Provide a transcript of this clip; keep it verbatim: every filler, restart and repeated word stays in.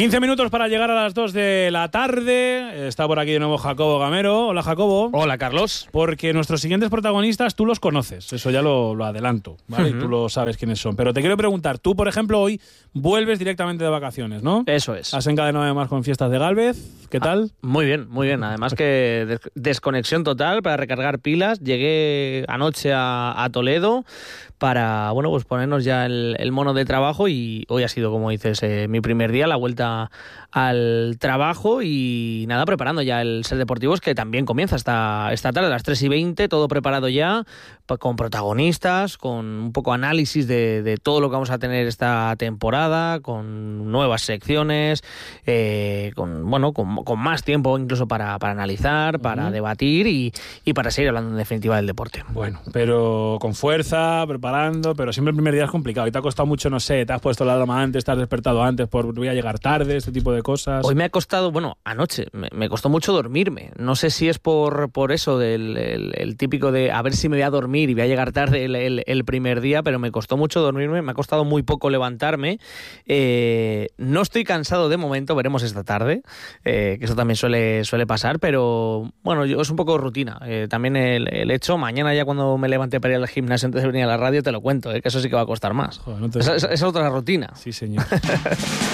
quince minutos para llegar a las dos de la tarde. Está por aquí de nuevo Jacobo Gamero. Hola, Jacobo. Hola, Carlos. Porque nuestros siguientes protagonistas tú los conoces, eso ya lo, lo adelanto, ¿vale? Uh-huh. Y tú lo sabes quiénes son. Pero te quiero preguntar, tú, por ejemplo, hoy vuelves directamente de vacaciones, ¿no? Eso es. Has encadenado además con Fiestas de Gálvez. ¿Qué tal? Ah, muy bien, muy bien. Además que des- desconexión total para recargar pilas. Llegué anoche a, a Toledo para, bueno, pues ponernos ya el, el mono de trabajo y hoy ha sido, como dices, eh, mi primer día, la vuelta al trabajo y nada, preparando ya el Ser Deportivos, que también comienza esta, esta tarde a las tres y veinte, todo preparado ya, con protagonistas, con un poco análisis de, de todo lo que vamos a tener esta temporada, con nuevas secciones, eh, con bueno con, con más tiempo incluso para, para analizar, para uh-huh. debatir y, y para seguir hablando en definitiva del deporte. Bueno, pero con fuerza, preparando, pero siempre el primer día es complicado. Y te ha costado mucho, no sé, te has puesto la alarma antes, te has despertado antes por voy a llegar tarde, este tipo de cosas. Hoy me ha costado, bueno, anoche, me, me costó mucho dormirme. No sé si es por, por eso, del el, el típico de a ver si me voy a dormir y voy a llegar tarde el, el, el primer día, pero me costó mucho dormirme, me ha costado muy poco levantarme. Eh, no estoy cansado de momento, veremos esta tarde, eh, que eso también suele, suele pasar, pero bueno, yo, es un poco rutina. Eh, también el, el hecho, mañana ya cuando me levante para ir al gimnasio antes de venir a la radio te lo cuento, eh, que eso sí que va a costar más. Joder, no te... esa, esa, esa es otra rutina. Sí, señor.